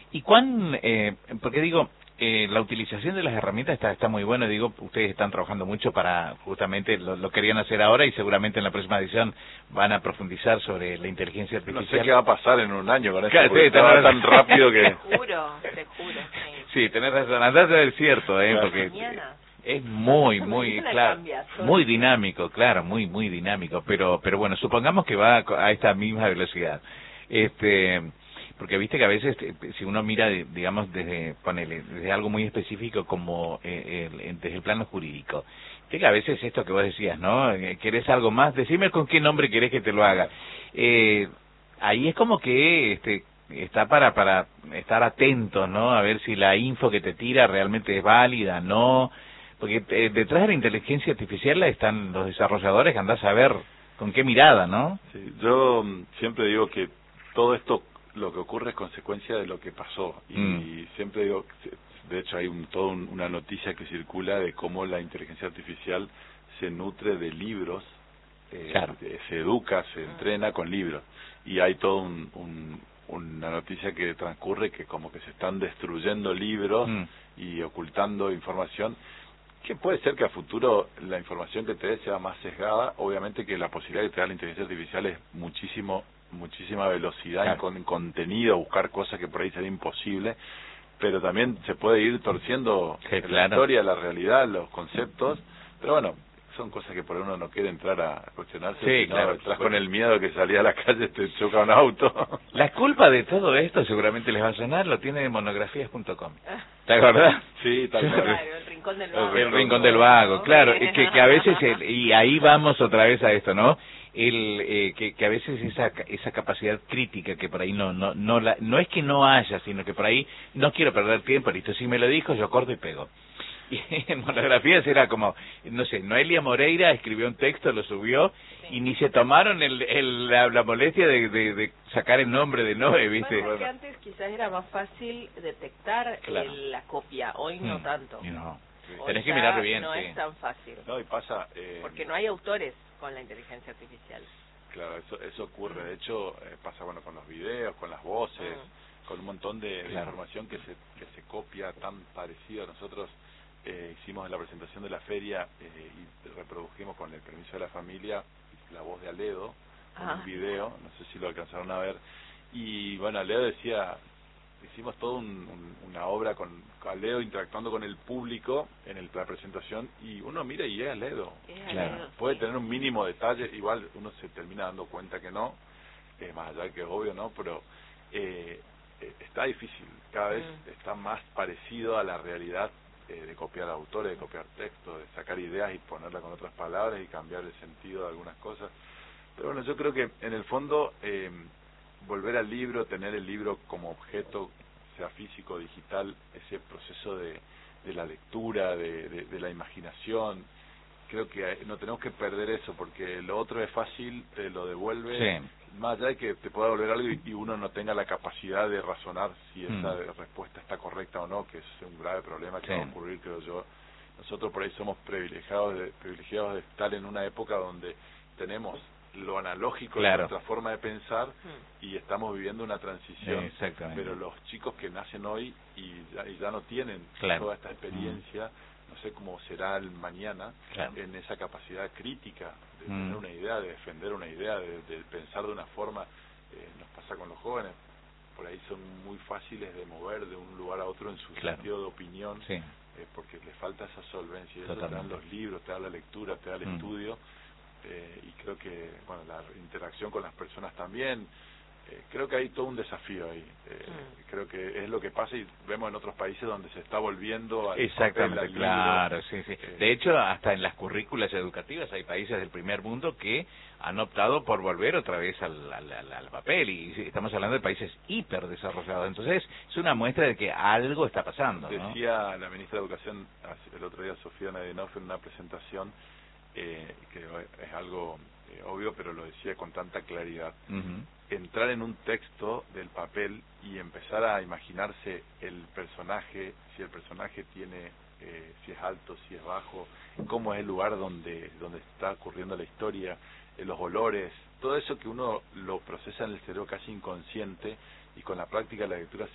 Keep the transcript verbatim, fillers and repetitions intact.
¿Y cuán, eh, porque digo, eh, la utilización de las herramientas está, está muy bueno, digo, ustedes están trabajando mucho para, justamente, lo, lo querían hacer ahora y seguramente en la próxima edición van a profundizar sobre la inteligencia artificial. No sé qué va a pasar en un año con esto, claro, porque sí, tenés tan rápido que... Te juro, te juro. Sí, sí tenés razón, andás a ver cierto, eh, claro. porque... Mañana. Es muy, muy, Mañana claro, cambia todo. muy dinámico, claro, muy, muy dinámico, pero, pero bueno, supongamos que va a esta misma velocidad, este, porque viste que a veces, si uno mira, digamos, desde, ponele, desde algo muy específico como eh, el, desde el plano jurídico, viste que a veces esto que vos decías, ¿no? ¿Querés algo más? Decime con qué nombre querés que te lo haga. Eh, ahí es como que, este, está para, para estar atento, ¿no? A ver si la info que te tira realmente es válida, ¿no? Porque eh, detrás de la inteligencia artificial están los desarrolladores que andás a ver con qué mirada, ¿no? Sí, yo mm, siempre digo que todo esto, lo que ocurre es consecuencia de lo que pasó. Y Mm. siempre digo, de hecho hay un, toda un, una noticia que circula de cómo la inteligencia artificial se nutre de libros, eh, Claro. de- se educa, se entrena con libros. Y hay todo un, un, una noticia que transcurre que como que se están destruyendo libros Mm. y ocultando información, que puede ser que a futuro la información que te dé sea más sesgada. Obviamente que la posibilidad que te da la inteligencia artificial es muchísimo, muchísima velocidad Claro. en, con, en contenido, buscar cosas que por ahí sería imposible, pero también se puede ir torciendo Sí, la claro. historia, la realidad, los conceptos, pero bueno, son cosas que por uno no quiere entrar a cuestionarse. Sí, Si no, claro, estás por con el miedo de que salía a la calle te choca un auto. La culpa de todo esto, seguramente les va a sonar, lo tiene monografías punto com. ¿Te acordás? Sí, tal cual. Claro, el rincón del vago. El rincón del vago, claro, es que, que a veces, el, y ahí vamos otra vez a esto, ¿no? El, eh, que, que a veces esa esa capacidad crítica que por ahí no no no la, no es que no haya, sino que por ahí no quiero perder tiempo, listo, si me lo dijo yo corto y pego. Y en monografías era como, no sé, Noelia Moreira escribió un texto, lo subió, Sí. y ni se tomaron el, el, la, la molestia de, de, de sacar el nombre de Noe, ¿viste? Pasa que antes quizás era más fácil detectar Claro. el- la copia, hoy no Mm. tanto. Y no. Hoy Tenés que ya mirarlo bien, no sí. es tan fácil, No, y pasa... Eh, porque no hay autores con la inteligencia artificial. Claro, eso eso ocurre. De hecho, eh, pasa bueno con los videos, con las voces, Mm. con un montón de, de Claro. información que se que se copia tan parecido. Nosotros eh, hicimos en la presentación de la feria eh, y reprodujimos con el permiso de la familia la voz de Aledo, con Ah. un video, no sé si lo alcanzaron a ver. Y bueno, Aledo decía, hicimos toda un, un, una obra con Aledo interactuando con el público en el, la presentación, y uno mira y es Aledo. Es Claro. Aledo, Puede sí. tener un mínimo detalle, igual uno se termina dando cuenta que no, eh, más allá de que es obvio, ¿no? Pero eh, eh, está difícil, cada vez Mm. está más parecido a la realidad eh, de copiar autores, de copiar textos, de sacar ideas y ponerlas con otras palabras y cambiar el sentido de algunas cosas. Pero bueno, yo creo que en el fondo eh, volver al libro, tener el libro como objeto, sea físico o digital, ese proceso de, de la lectura, de, de, de la imaginación, creo que no tenemos que perder eso, porque lo otro es fácil, te lo devuelve, Sí. más allá de que te pueda devolver algo y, y uno no tenga la capacidad de razonar si esa Mm. respuesta está correcta o no, que es un grave problema que Sí. va a ocurrir, creo yo. Nosotros por ahí somos privilegiados de, privilegiados de estar en una época donde tenemos lo analógico Claro. de nuestra forma de pensar Mm. y estamos viviendo una transición. Exactamente. Pero los chicos que nacen hoy y ya, y ya no tienen Claro. toda esta experiencia, no sé cómo será el mañana, Claro. en esa capacidad crítica de Mm. tener una idea, de defender una idea, de, de pensar de una forma. Eh, nos pasa con los jóvenes, por ahí son muy fáciles de mover de un lugar a otro en su Claro. sentido de opinión, Sí. eh, porque les falta esa solvencia. Y eso te dan Totalmente. los libros, te da la lectura, te da el Mm. estudio, eh, y creo que bueno, la interacción con las personas también. Eh, creo que hay todo un desafío ahí. Eh, Mm. Creo que es lo que pasa y vemos en otros países donde se está volviendo al Exactamente, papel, al libro. claro, sí, sí. Eh, De hecho, hasta en las currículas educativas hay países del primer mundo que han optado por volver otra vez al, al, al, al papel, y sí, estamos hablando de países hiperdesarrollados. Entonces, es una muestra de que algo está pasando, ¿no? Decía la ministra de Educación el otro día, Sofía Nadinov, en una presentación, eh, que es algo eh, obvio, pero lo decía con tanta claridad. Ujú. Entrar en un texto del papel y empezar a imaginarse el personaje, si el personaje tiene, eh, si es alto, si es bajo, cómo es el lugar donde donde está ocurriendo la historia, eh, los olores, todo eso que uno lo procesa en el cerebro casi inconsciente, y con la práctica de la lectura